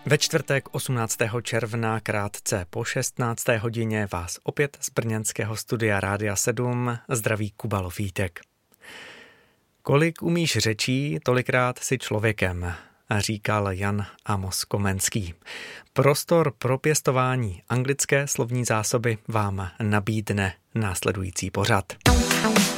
Ve čtvrtek 18. června krátce po 16. hodině vás opět z brněnského studia Rádia 7 zdraví Kuba Lofítek. Kolik umíš řečí, tolikrát si člověkem, říkal Jan Amos Komenský. Prostor pro pěstování anglické slovní zásoby vám nabídne následující pořad.